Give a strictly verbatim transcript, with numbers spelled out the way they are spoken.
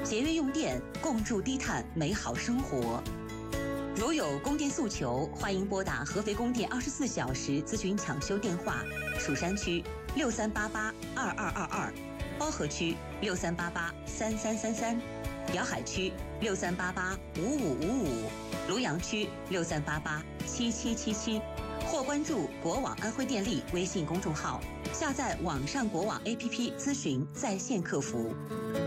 节约用电，共筑低碳美好生活。如有供电诉求，欢迎拨打合肥供电二十四小时咨询抢修电话：蜀山区六三八八二二二二，包河区六三八八三三三三，瑶海区六三八八五五五五，庐阳区六三八八七七七七，或关注国网安徽电力微信公众号，下载网上国网 A P P 咨询在线客服。